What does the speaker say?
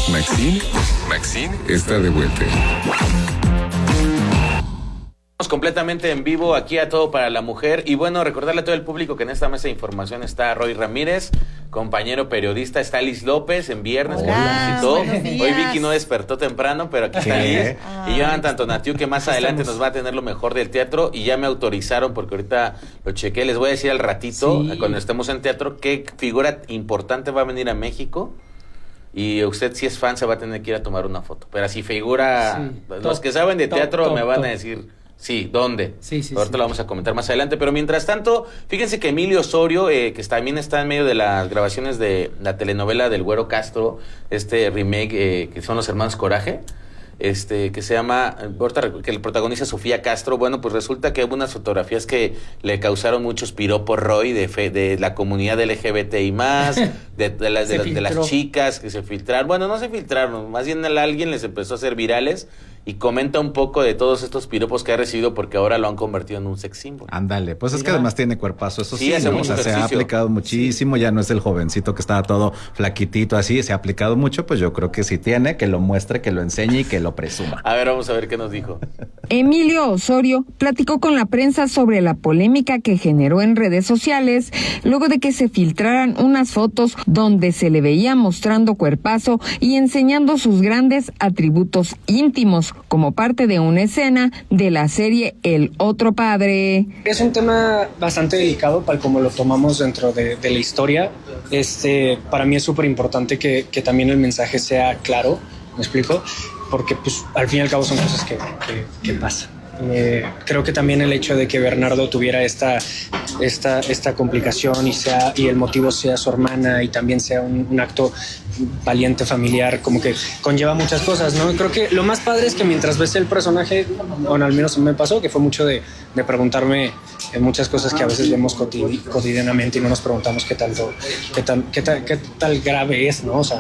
Maxine está de vuelta. Completamente en vivo aquí a Todo para la Mujer. Y bueno, recordarle a todo el público que en esta mesa de información está Roy Ramírez, compañero periodista, está Liz López en viernes. Hola, Hoy Vicky no despertó temprano, pero aquí está Liz. Y Jonathan Tonatiu, que más adelante nos va a tener lo mejor del teatro. Y ya me autorizaron, porque ahorita lo chequé, les voy a decir al ratito, cuando estemos en teatro, qué figura importante va a venir a México. Y usted, si es fan, se va a tener que ir a tomar una foto. Pero así figura, los que saben de teatro me van a decir... Sí, ¿dónde? Sí. Ahorita lo vamos a comentar más adelante. Pero mientras tanto, fíjense que Emilio Osorio, que también está en medio de las grabaciones de la telenovela del Güero Castro, remake que son Los Hermanos Coraje, que se llama, que el protagoniza Sofía Castro. Bueno, pues resulta que hubo unas fotografías que le causaron muchos piropos, Roy, de la comunidad LGBTI+, de las chicas que se filtraron. Bueno, no se filtraron, más bien alguien les empezó a hacer virales. Y comenta un poco de todos estos piropos que ha recibido, porque ahora lo han convertido en un sex symbol. Ándale, pues es que además tiene cuerpazo, eso sí, hace ¿no? mucho se ha aplicado muchísimo, ya no es el jovencito que estaba todo flaquitito así, se ha aplicado mucho, pues yo creo que sí tiene, que lo muestre, que lo enseñe y que lo presuma. A ver, vamos a ver qué nos dijo. Emilio Osorio platicó con la prensa sobre la polémica que generó en redes sociales luego de que se filtraran unas fotos donde se le veía mostrando cuerpazo y enseñando sus grandes atributos íntimos como parte de una escena de la serie El Otro Padre. Es un tema bastante delicado para como lo tomamos dentro de la historia. Para mí es súper importante que también el mensaje sea claro, ¿me explico? Porque pues al fin y al cabo son cosas que pasan. Creo que también el hecho de que Bernardo tuviera esta complicación y el motivo sea su hermana y también sea un acto valiente familiar, como que conlleva muchas cosas, ¿no? Creo que lo más padre es que mientras ves el personaje, bueno, al menos me pasó, que fue mucho de preguntarme muchas cosas que a veces vemos cotidianamente y no nos preguntamos qué tal grave es, ¿no? O sea,